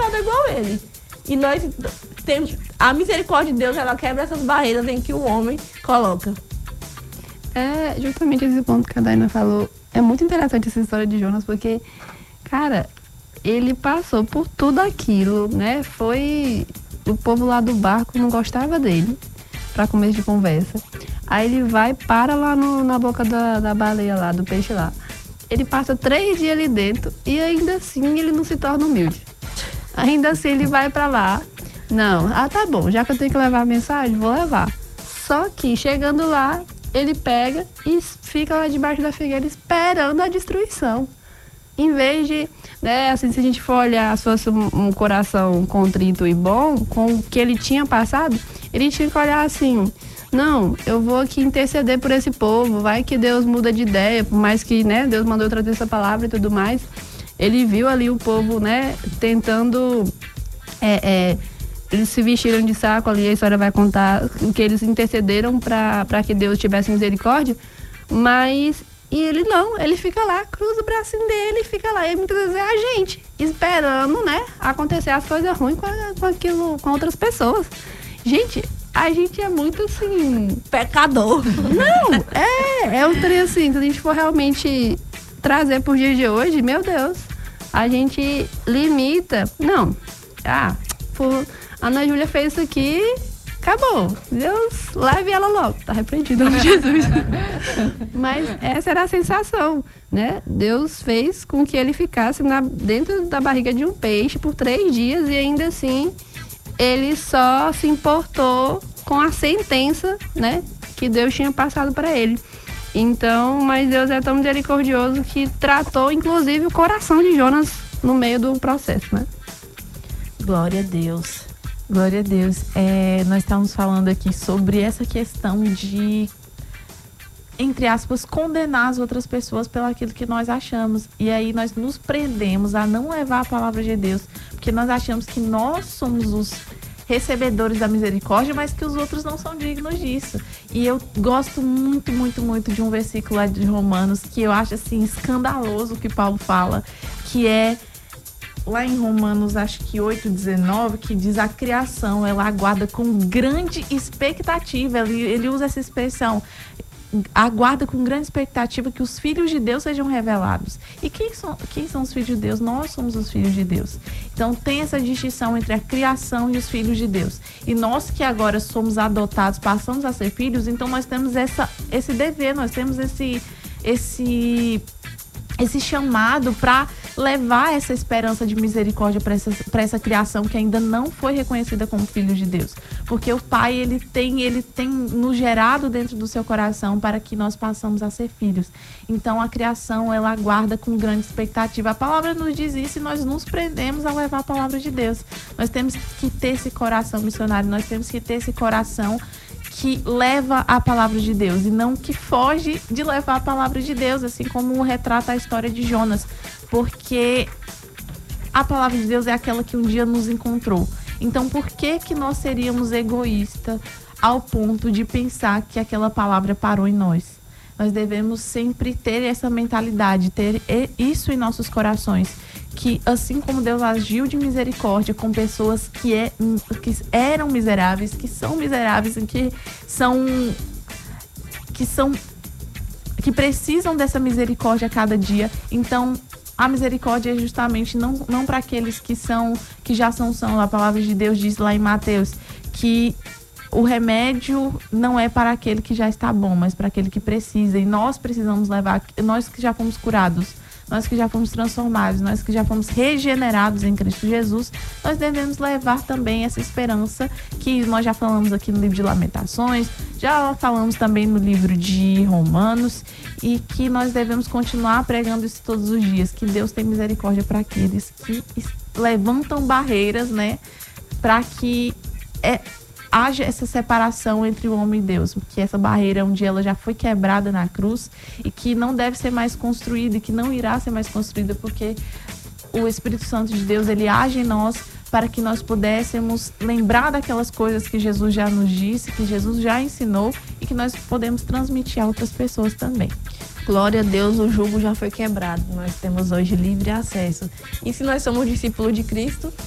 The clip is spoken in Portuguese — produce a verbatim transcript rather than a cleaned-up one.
pecador igual ele. E nós temos... A misericórdia de Deus, ela quebra essas barreiras em que o homem coloca. É justamente esse ponto que a Daina falou. É muito interessante essa história de Jonas, porque, cara, ele passou por tudo aquilo, né? Foi... O povo lá do barco não gostava dele, pra começo de conversa. Aí ele vai, para lá no, na boca da, da baleia lá, do peixe lá. Ele passa três dias ali dentro e ainda assim ele não se torna humilde. Ainda assim ele vai pra lá. Não, ah, tá bom, já que eu tenho que levar a mensagem, vou levar. Só que chegando lá, ele pega e fica lá debaixo da figueira esperando a destruição. Em vez de, né, assim, se a gente for olhar, se fosse um, um coração contrito e bom, com o que ele tinha passado, ele tinha que olhar assim, não, eu vou aqui interceder por esse povo, vai que Deus muda de ideia, por mais que, né, Deus mandou eu trazer essa palavra e tudo mais. Ele viu ali o povo, né, tentando, é, é, eles se vestiram de saco ali, a história vai contar o que eles intercederam para que Deus tivesse misericórdia, mas... E ele não, ele fica lá, cruza o bracinho dele e fica lá. E muitas vezes é a gente, esperando, né, acontecer as coisas ruins com, a, com aquilo, com outras pessoas. Gente, a gente é muito assim... Pecador. Não, é, é um trem assim, se a gente for realmente trazer por dia de hoje, meu Deus, a gente limita. Não, ah, por, a Ana Júlia fez isso aqui... Acabou. Deus, leve ela logo. Tá repreendido, em nome de Jesus. Mas essa era a sensação, né? Deus fez com que ele ficasse na, dentro da barriga de um peixe por três dias e ainda assim ele só se importou com a sentença, né? Que Deus tinha passado para ele. Então, mas Deus é tão misericordioso que tratou, inclusive, o coração de Jonas no meio do processo, né? Glória a Deus. Glória a Deus. É, nós estamos falando aqui sobre essa questão de, entre aspas, condenar as outras pessoas pelo aquilo que nós achamos. E aí nós nos prendemos a não levar a palavra de Deus, porque nós achamos que nós somos os recebedores da misericórdia, mas que os outros não são dignos disso. E eu gosto muito, muito, muito de um versículo lá de Romanos, que eu acho assim escandaloso o que Paulo fala, que é lá em Romanos, acho que oito, dezenove, que diz a criação, ela aguarda com grande expectativa, ele, ele usa essa expressão, aguarda com grande expectativa que os filhos de Deus sejam revelados. E quem são, quem são os filhos de Deus? Nós somos os filhos de Deus. Então tem essa distinção entre a criação e os filhos de Deus. E nós que agora somos adotados, passamos a ser filhos, então nós temos essa, esse dever, nós temos esse... esse esse chamado para levar essa esperança de misericórdia para essa, para essa criação que ainda não foi reconhecida como filho de Deus. Porque o Pai, ele tem, ele tem nos gerado dentro do seu coração para que nós possamos a ser filhos. Então, a criação, ela aguarda com grande expectativa. A palavra nos diz isso e nós nos prendemos a levar a palavra de Deus. Nós temos que ter esse coração missionário, nós temos que ter esse coração que leva a palavra de Deus e não que foge de levar a palavra de Deus, assim como retrata a história de Jonas, porque a palavra de Deus é aquela que um dia nos encontrou. Então, por que que nós seríamos egoístas ao ponto de pensar que aquela palavra parou em nós? Nós devemos sempre ter essa mentalidade, ter isso em nossos corações, que assim como Deus agiu de misericórdia com pessoas que, é, que eram miseráveis, que são miseráveis, que são, que são, que precisam dessa misericórdia a cada dia. Então, a misericórdia é justamente não, não para aqueles que são, que já são são. A palavra de Deus diz lá em Mateus que o remédio não é para aquele que já está bom, mas para aquele que precisa. E nós precisamos levar, nós que já fomos curados, nós que já fomos transformados, nós que já fomos regenerados em Cristo Jesus, nós devemos levar também essa esperança que nós já falamos aqui no livro de Lamentações, já falamos também no livro de Romanos, e que nós devemos continuar pregando isso todos os dias, que Deus tem misericórdia para aqueles que levantam barreiras, né, para que é, haja essa separação entre o homem e Deus, porque essa barreira um dia ela já foi quebrada na cruz e que não deve ser mais construída e que não irá ser mais construída, porque o Espírito Santo de Deus, ele age em nós para que nós pudéssemos lembrar daquelas coisas que Jesus já nos disse, que Jesus já ensinou e que nós podemos transmitir a outras pessoas também. Glória a Deus, o jugo já foi quebrado. Nós temos hoje livre acesso. E se nós somos discípulos de Cristo,